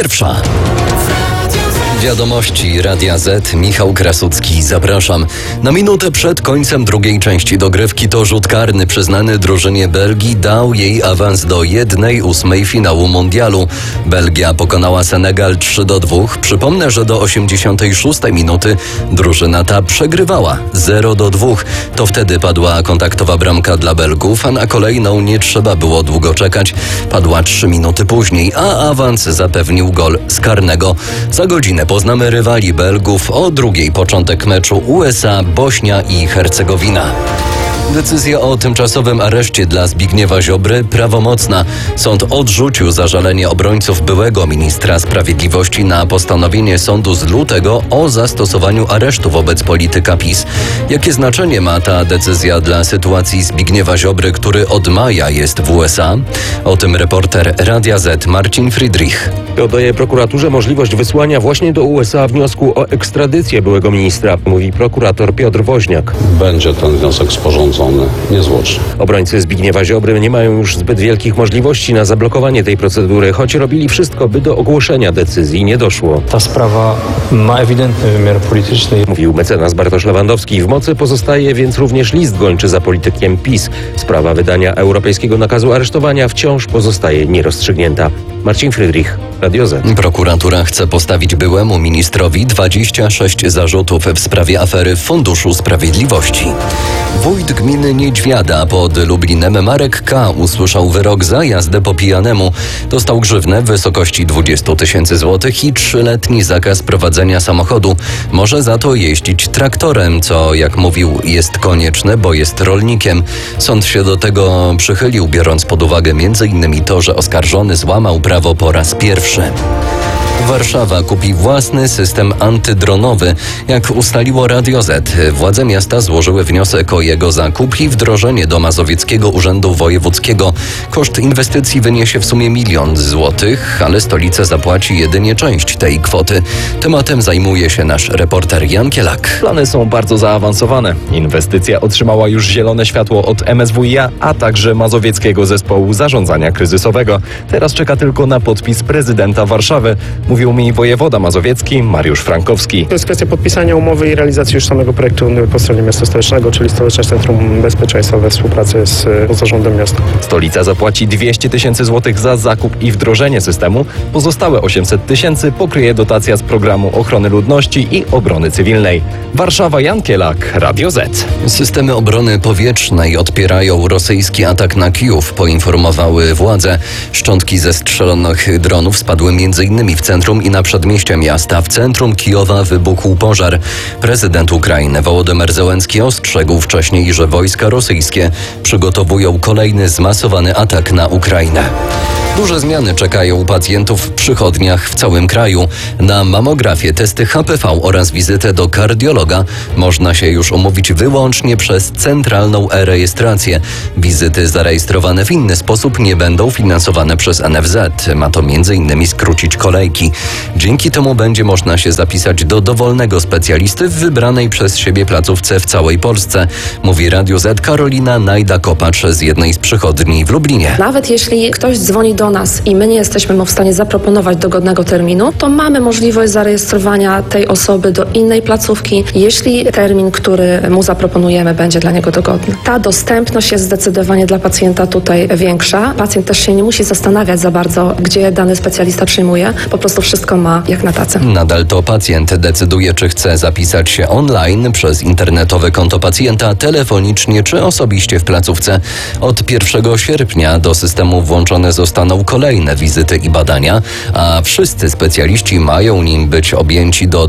pierwsza. Wiadomości Radia Z, Michał Krasucki, zapraszam. Na minutę przed końcem drugiej części dogrywki to rzut karny przyznany drużynie Belgii dał jej awans do 1/8 finału mundialu. Belgia pokonała Senegal 3-2. Przypomnę, że do 86 minuty drużyna ta przegrywała 0-2. To wtedy padła kontaktowa bramka dla Belgów, a na kolejną nie trzeba było długo czekać. Padła 3 minuty później, a awans zapewnił gol z karnego. Za godzinę poznamy rywali Belgów, o drugiej początek meczu USA, Bośnia i Hercegowina. Decyzja o tymczasowym areszcie dla Zbigniewa Ziobry prawomocna. Sąd odrzucił zażalenie obrońców byłego ministra sprawiedliwości na postanowienie sądu z lutego o zastosowaniu aresztu wobec polityka PiS. Jakie znaczenie ma ta decyzja dla sytuacji Zbigniewa Ziobry, który od maja jest w USA? O tym reporter Radia Z Marcin Friedrich. Daje prokuraturze możliwość wysłania właśnie do USA wniosku o ekstradycję byłego ministra, mówi prokurator Piotr Woźniak. Będzie ten wniosek sporządzony niezwłocznie. Obrońcy Zbigniewa Ziobry nie mają już zbyt wielkich możliwości na zablokowanie tej procedury, choć robili wszystko, by do ogłoszenia decyzji nie doszło. Ta sprawa ma ewidentny wymiar polityczny. Mówił mecenas Bartosz Lewandowski. W mocy pozostaje więc również list gończy za politykiem PiS. Sprawa wydania europejskiego nakazu aresztowania wciąż pozostaje nierozstrzygnięta. Marcin Friedrich, Radio Z. Prokuratura chce postawić byłemu ministrowi 26 zarzutów w sprawie afery w Funduszu Sprawiedliwości. Wójt gminy Niedźwiada pod Lublinem Marek K. usłyszał wyrok za jazdę po pijanemu. Dostał grzywnę w wysokości 20 000 złotych i 3-letni zakaz prowadzenia samochodu. Może za to jeździć traktorem, co jak mówił jest konieczne, bo jest rolnikiem. Sąd się do tego przychylił, biorąc pod uwagę m.in. to, że oskarżony złamał prawo po raz pierwszy. Warszawa kupi własny system antydronowy. Jak ustaliło Radio Z, władze miasta złożyły wniosek o jego zakup i wdrożenie do Mazowieckiego Urzędu Wojewódzkiego. Koszt inwestycji wyniesie w sumie 1 000 000 złotych, ale stolica zapłaci jedynie część tej kwoty. Tematem zajmuje się nasz reporter Jan Kielak. Plany są bardzo zaawansowane. Inwestycja otrzymała już zielone światło od MSWiA, a także Mazowieckiego Zespołu Zarządzania Kryzysowego. Teraz czeka tylko na podpis prezydenta Warszawy. Mówił mi wojewoda mazowiecki Mariusz Frankowski. To jest kwestia podpisania umowy i realizacji już samego projektu po stronie miasta stołecznego, czyli Stołeczne Centrum Bezpieczeństwa we współpracy z zarządem miasta. Stolica zapłaci 200 000 złotych za zakup i wdrożenie systemu. Pozostałe 800 000 pokryje dotacja z Programu Ochrony Ludności i Obrony Cywilnej. Warszawa, Jan Kielak, Radio Z. Systemy obrony powietrznej odpierają rosyjski atak na Kijów, poinformowały władze. Szczątki zestrzelonych dronów spadły m.in. w centrum i na przedmieście miasta. W centrum Kijowa wybuchł pożar. Prezydent Ukrainy Wołodymyr Zełenski ostrzegł wcześniej, że wojska rosyjskie przygotowują kolejny zmasowany atak na Ukrainę. Duże zmiany czekają pacjentów w przychodniach w całym kraju. Na mamografię, testy HPV oraz wizytę do kardiologa można się już umówić wyłącznie przez centralną e-rejestrację. Wizyty zarejestrowane w inny sposób nie będą finansowane przez NFZ. Ma to m.in. skrócić kolejki. Dzięki temu będzie można się zapisać do dowolnego specjalisty w wybranej przez siebie placówce w całej Polsce, mówi Radio Z Karolina Najda-Kopacz z jednej z przychodni w Lublinie. Nawet jeśli ktoś dzwoni do nas i my nie jesteśmy mu w stanie zaproponować dogodnego terminu, to mamy możliwość zarejestrowania tej osoby do innej placówki, jeśli termin, który mu zaproponujemy, będzie dla niego dogodny. Ta dostępność jest zdecydowanie dla pacjenta tutaj większa. Pacjent też się nie musi zastanawiać za bardzo, gdzie dany specjalista przyjmuje. Po prostu wszystko ma jak na tacy. Nadal to pacjent decyduje, czy chce zapisać się online przez internetowe konto pacjenta, telefonicznie czy osobiście w placówce. Od 1 sierpnia do systemu włączone zostaną kolejne wizyty i badania, a wszyscy specjaliści mają nim być objęci do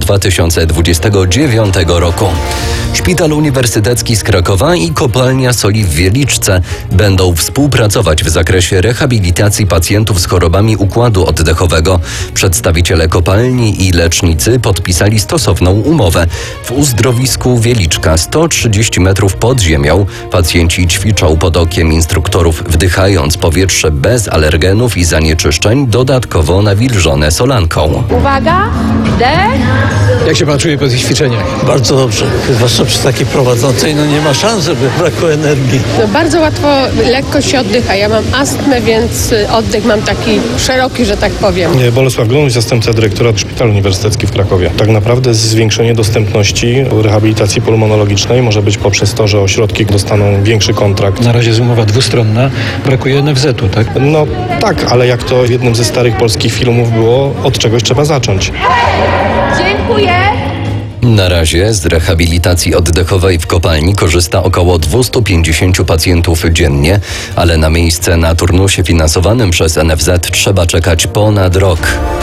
2029 roku. Szpital Uniwersytecki z Krakowa i Kopalnia Soli w Wieliczce będą współpracować w zakresie rehabilitacji pacjentów z chorobami układu oddechowego. Przedstawiciele kopalni i lecznicy podpisali stosowną umowę. W uzdrowisku Wieliczka, 130 metrów pod ziemią, pacjenci ćwiczą pod okiem instruktorów, wdychając powietrze bez alergenów i zanieczyszczeń, dodatkowo nawilżone solanką. Uwaga, wdech. Jak się pan czuje po tych ćwiczeniach? Bardzo dobrze. Zwłaszcza przy takiej prowadzącej, nie ma szans, żeby brakło energii. Bardzo łatwo, lekko się oddycha. Ja mam astmę, więc oddech mam taki szeroki, że tak powiem. Bolesław Glon, Mówił mi zastępca dyrektora Szpitalu Uniwersyteckiego w Krakowie. Tak naprawdę zwiększenie dostępności rehabilitacji pulmonologicznej może być poprzez to, że ośrodki dostaną większy kontrakt. Na razie jest umowa dwustronna, brakuje NFZ-u, tak? No tak, ale jak to w jednym ze starych polskich filmów było, od czegoś trzeba zacząć. Dziękuję. Na razie z rehabilitacji oddechowej w kopalni korzysta około 250 pacjentów dziennie, ale na miejsce na turnusie finansowanym przez NFZ trzeba czekać ponad rok.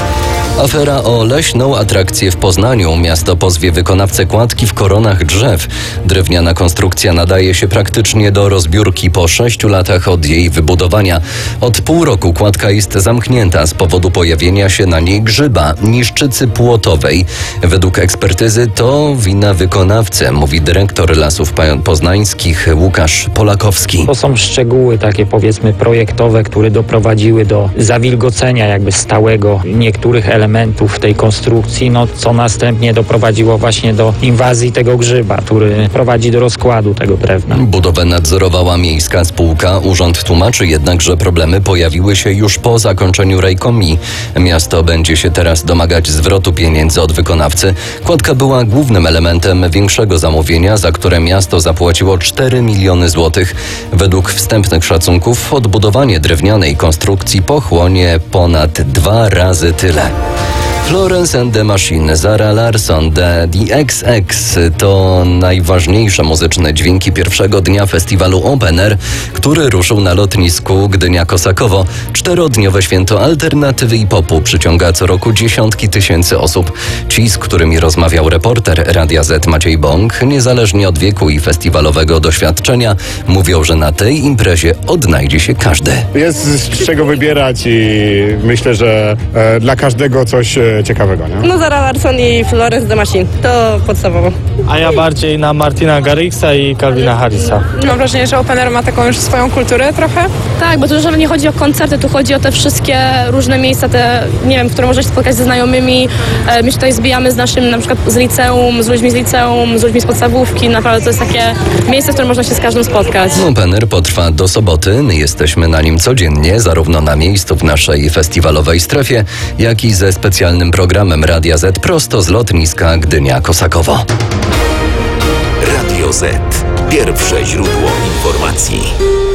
Afera o leśną atrakcję w Poznaniu. Miasto pozwie wykonawcę kładki w koronach drzew. Drewniana konstrukcja nadaje się praktycznie do rozbiórki po 6 latach od jej wybudowania. Od pół roku kładka jest zamknięta z powodu pojawienia się na niej grzyba, niszczycy płotowej. Według ekspertyzy to wina wykonawcy, mówi dyrektor Lasów Poznańskich Łukasz Polakowski. To są szczegóły takie, powiedzmy, projektowe, które doprowadziły do zawilgocenia jakby stałego niektórych elementów tej konstrukcji, co następnie doprowadziło właśnie do inwazji tego grzyba, który prowadzi do rozkładu tego drewna. Budowę nadzorowała miejska spółka. Urząd tłumaczy jednak, że problemy pojawiły się już po zakończeniu rejkomii. Miasto będzie się teraz domagać zwrotu pieniędzy od wykonawcy. Kładka była głównym elementem większego zamówienia, za które miasto zapłaciło 4 miliony złotych. Według wstępnych szacunków odbudowanie drewnianej konstrukcji pochłonie ponad 2 razy tyle. Florence and the Machine, Zara Larsson, The XX to najważniejsze muzyczne dźwięki pierwszego dnia festiwalu Open Air, który ruszył na lotnisku Gdynia-Kosakowo. 4-dniowe święto alternatywy i popu przyciąga co roku dziesiątki tysięcy osób. Ci, z którymi rozmawiał reporter Radia Z Maciej Bąk, niezależnie od wieku i festiwalowego doświadczenia, mówią, że na tej imprezie odnajdzie się każdy. Jest z czego wybierać i myślę, że dla każdego coś ciekawego, nie? No Zara Larsson i Florence the Machine, to podstawowo. A ja bardziej na Martina Garrixa i Calvina Harrisa. Mam wrażenie, że Open Air ma taką już swoją kulturę trochę. Tak, bo tu już nie chodzi o koncerty, tu chodzi o te wszystkie różne miejsca, w które możesz się spotkać ze znajomymi. My się tutaj zbijamy z naszym, na przykład z liceum, z ludźmi z podstawówki. Naprawdę to jest takie miejsce, w którym można się z każdym spotkać. Open Air potrwa do soboty. Jesteśmy na nim codziennie, zarówno na miejscu w naszej festiwalowej strefie, jak i ze specjalnym programem Radia Z prosto z lotniska Gdynia-Kosakowo. Radio Z. Pierwsze źródło informacji.